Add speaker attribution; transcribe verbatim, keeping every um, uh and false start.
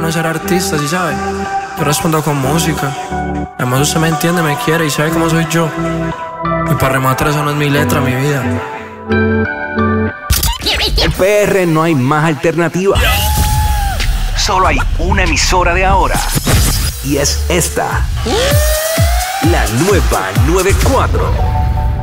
Speaker 1: no ser artista, ¿sí sabe? Yo respondo con música. Además usted me entiende, me quiere y sabe cómo soy yo. Y para rematar, eso no es mi letra, mi vida.
Speaker 2: En P R no hay más alternativa. Solo hay una emisora de ahora. Y es esta. La nueva noventa y cuatro.